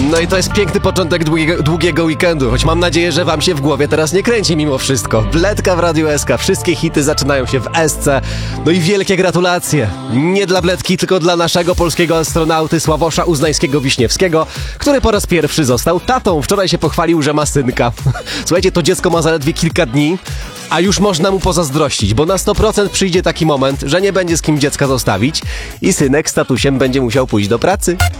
No i to jest piękny początek długiego weekendu, choć mam nadzieję, że wam się w głowie teraz nie kręci mimo wszystko. Bledka w Radiu SK, wszystkie hity zaczynają się w SC. No i wielkie gratulacje. Nie dla Bledki, tylko dla naszego polskiego astronauty Sławosza Uznańskiego-Wiśniewskiego, który po raz pierwszy został tatą. Wczoraj się pochwalił, że ma synka. Słuchajcie, to dziecko ma zaledwie kilka dni, a już można mu pozazdrościć, bo na 100% przyjdzie taki moment, że nie będzie z kim dziecka zostawić i synek z tatusiem będzie musiał pójść do pracy.